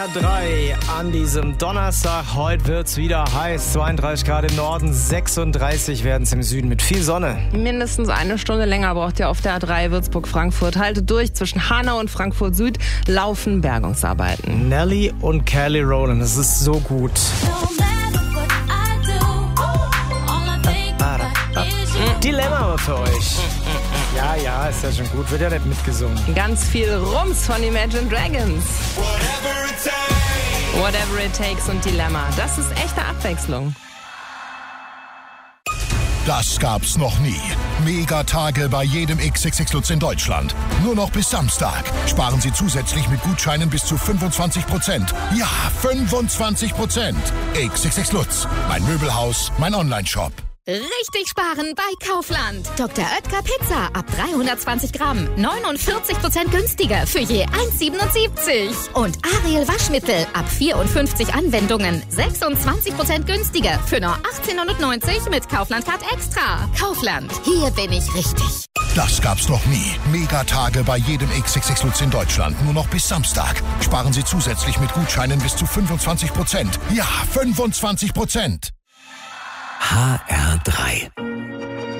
3 an diesem Donnerstag. Heute wird's wieder heiß. 32 Grad im Norden, 36 werden es im Süden mit viel Sonne. Mindestens eine Stunde länger braucht ihr auf der A3 Würzburg-Frankfurt. Haltet durch, zwischen Hanau und Frankfurt Süd laufen Bergungsarbeiten. Nelly und Kelly Rowland, das ist so gut. Dilemma aber für euch. Ja, ist ja schon gut. Wird ja nicht mitgesungen. Ganz viel Rums von Imagine Dragons. Whatever it takes und Dilemma. Das ist echte Abwechslung. Das gab's noch nie. Megatage bei jedem XXX Lutz in Deutschland. Nur noch bis Samstag. Sparen Sie zusätzlich mit Gutscheinen bis zu 25%. Ja, 25%. XXX Lutz. Mein Möbelhaus, mein Onlineshop. Richtig sparen bei Kaufland. Dr. Oetker Pizza ab 320 Gramm. 49% günstiger für je 1,77. Und Ariel Waschmittel ab 54 Anwendungen. 26% günstiger für nur 18,90 mit Kaufland Card Extra. Kaufland, hier bin ich richtig. Das gab's noch nie. Megatage bei jedem XXX Lutz in Deutschland. Nur noch bis Samstag. Sparen Sie zusätzlich mit Gutscheinen bis zu 25%. Ja, 25%. HR3